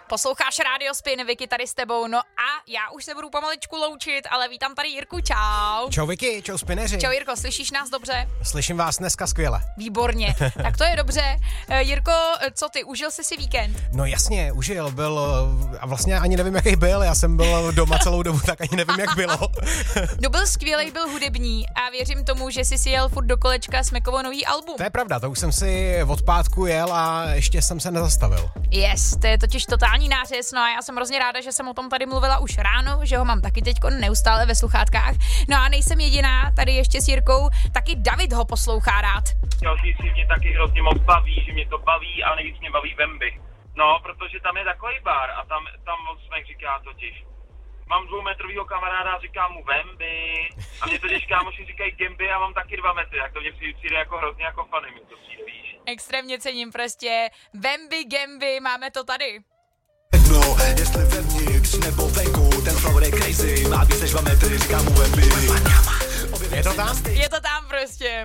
Posloucháš Radio Spin, Vicky tady s tebou, no a já už se budu pomaličku loučit, ale vítám tady Jirku, čau. Čau Vicky, čau Spineři. Čau Jirko, slyšíš nás dobře? Slyším vás dneska skvěle. Výborně, tak to je dobře. Jirko, co ty, užil jsi si víkend? No jasně, užil, byl, a vlastně ani nevím, jaký byl, já jsem byl doma celou dobu, tak ani nevím, jak bylo. No byl skvělej, byl hudební a věřím tomu, že jsi si jel furt do kolečka Smekovo nový album. To je pravda, to už jsem si od pátku jel a ještě jsem se nezastavil. Yes, to je totiž totální nářez, no a já jsem hrozně ráda, že jsem o tom tady mluvila už ráno, že ho mám taky teďko neustále ve sluchátkách. No a nejsem jediná, tady ještě s Jirkou, taky David ho poslouchá rád. Další si mě taky hrozně moc baví, že mě to baví a nejvíc mě baví Wemby. No, protože tam je takový bar a tam Smek říká totiž. Mám 2metrovýho kamaráda a říkám mu Wemby a mě totiž kámoši říkají Gemby a mám taky 2 metry, tak to mě přijde jako hrozně jako funny, mi to přijde, víš. Extrémně cením prostě Wemby, Gemby, máme to tady. No, jestli vevnitř nebo venku, ten flow je crazy, má víc než 2 metry, říkám mu Wemby. Je to tam? Je to tam prostě,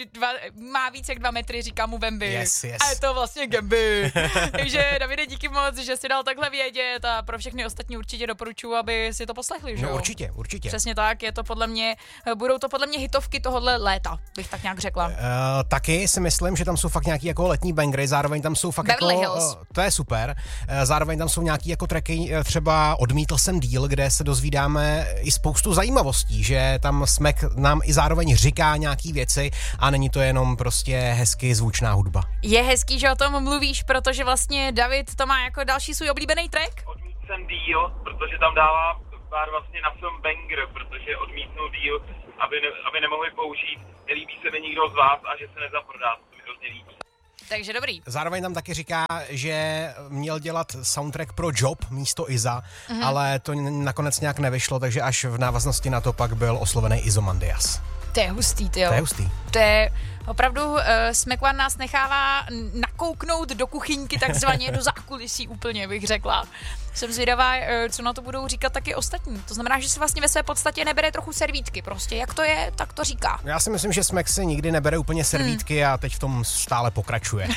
má víc jak 2 metry, říkám mu Wemby. Yes. A je to vlastně Gemby. Takže Davide, díky moc, že jsi dal takhle vědět a pro všechny ostatní určitě doporučuji, aby si to poslechli, že jo? No určitě. Přesně tak, budou to podle mě hitovky tohodle léta, bych tak nějak řekla. Taky si myslím, že tam jsou fakt nějaký jako letní bangry, zároveň tam jsou fakt Beverly jako, Hills. to je super, zároveň tam jsou nějaký jako tracky, třeba Odmítl jsem díl, kde se dozvídáme i spoustu zajímavostí, že tam Smek nám i zároveň říká nějaký věci a není to jenom prostě hezky zvučná hudba. Je hezký, že o tom mluvíš, protože vlastně David to má jako další svůj oblíbený track. Odmítl jsem díl, protože tam dává pár vlastně na film banger, protože odmítnul díl, aby nemohli použít, nelíbí se mi nikdo z vás a že se nezaprodá, to mi hrozně líbí. Takže dobrý. Zároveň tam taky říká, že měl dělat soundtrack pro Job místo Iza, ale to nakonec nějak nevyšlo, takže až v návaznosti na to pak byl oslovený Izomandias. To je hustý, tyjo. To je hustý. To je opravdu, Smek One nás nechává nakouknout do kuchyňky, takzvaně do zákulisí úplně, bych řekla. Jsem zvědavá, co na to budou říkat taky ostatní. To znamená, že si vlastně ve své podstatě nebere trochu servítky prostě. Jak to je, tak to říká. Já si myslím, že Smek si nikdy nebere úplně servítky a teď v tom stále pokračuje.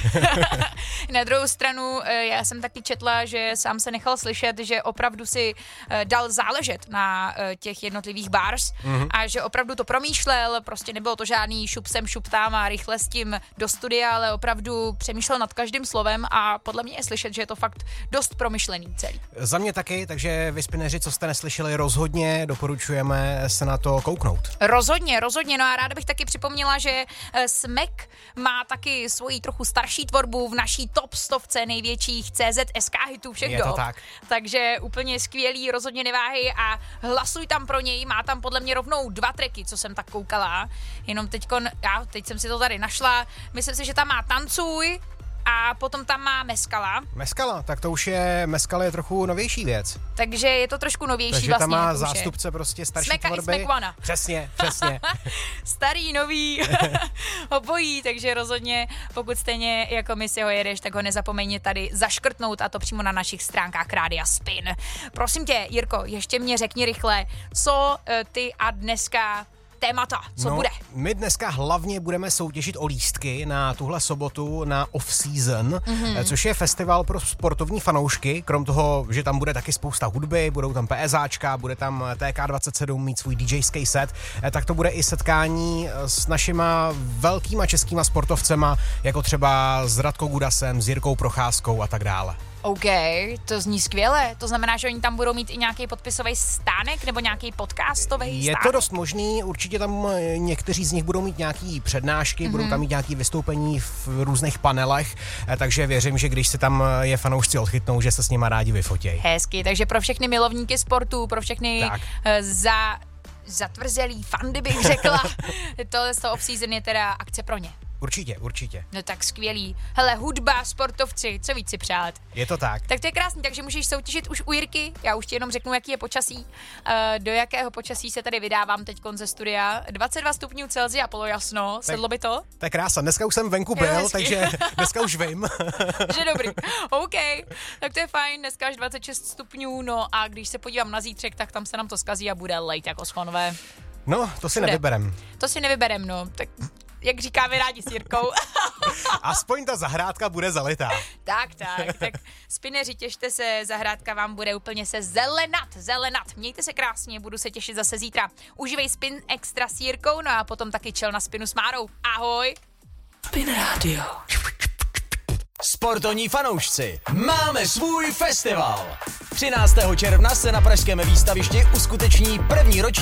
Na druhou stranu, já jsem taky četla, že sám se nechal slyšet, že opravdu si dal záležet na těch jednotlivých bars a že opravdu to promýšlel, prostě nebylo to žádný šup sem, šup tam a rychle s tím do studia, ale opravdu přemýšlel nad každým slovem a podle mě je slyšet, že je to fakt dost promyšlený celý. Za mě taky, takže vy Spineři, co jste neslyšeli, rozhodně doporučujeme se na to kouknout. Rozhodně, no a ráda bych taky připomněla, že Smek má taky svoji trochu starší tvorbu v naší top 100 největších CZSK hitů všech Je to dob. tak. Takže úplně skvělý, rozhodně neváhej a hlasuj tam pro něj, má tam podle mě rovnou 2 tracky, co jsem tak koukala. Jenom teď jsem si to tady našla, myslím si, že tam má Tancuj, a potom tam má Meskala. Tak to už je, Meskal je trochu novější věc. Takže je to trošku novější takže vlastně. tam má to už zástupce prostě starší Smeka tvorby. i Smekwana. Přesně. Starý, nový, obojí, takže rozhodně, pokud stejně jako my si ho jedeš, tak ho nezapomeň tady zaškrtnout a to přímo na našich stránkách Rádia Spin. Prosím tě, Jirko, ještě mě řekni rychle, co ty a dneska témata, co bude? My dneska hlavně budeme soutěžit o lístky na tuhle sobotu na Off-Season, což je festival pro sportovní fanoušky, krom toho, že tam bude taky spousta hudby, budou tam PSAčka, bude tam TK27 mít svůj DJský set, tak to bude i setkání s našima velkýma českýma sportovcema, jako třeba s Radkou Gudasem, s Jirkou Procházkou a tak dále. OK, to zní skvěle. To znamená, že oni tam budou mít i nějaký podpisový stánek nebo nějaký podcastový stánek? Je to dost možný, určitě tam někteří z nich budou mít nějaký přednášky, budou tam mít nějaké vystoupení v různých panelech, takže věřím, že když se tam je fanoušci odchytnou, že se s nima rádi vyfotějí. Hezky, takže pro všechny milovníky sportu, pro všechny zatvrzelý fandy bych řekla, tohle z toho Off-Season je teda akce pro ně. Určitě. No tak skvělý. Hele, hudba, sportovci, co víc si přát. Je to tak. Tak to je krásný, takže můžeš soutěžit už u Jirky. Já už ti jenom řeknu, jaký je počasí. Do jakého počasí se tady vydávám teď ze studia. 22 stupňů Celsia, polojasno. Sedlo by to? To je krása. Dneska už jsem venku byl, takže dneska už vím. Že dobrý. OK. Tak to je fajn. Dneska až 26 stupňů. No a když se podívám na zítřek, tak tam se nám to zkazí a bude lejt jako schonové. No, to si nevyberem. To si nevyberem, no. Tak jak říkáme rádi s Jirkou. Aspoň ta zahrádka bude zalitá. Tak, spineři, těšte se, zahrádka vám bude úplně se zelenat. Mějte se krásně, budu se těšit zase zítra. Užívej Spin Extra s Jirkou, no a potom taky čel na Spinu s Márou. Ahoj! Spin Radio. Sportovní fanoušci, máme svůj festival. 13. června se na pražském výstavišti uskuteční první roční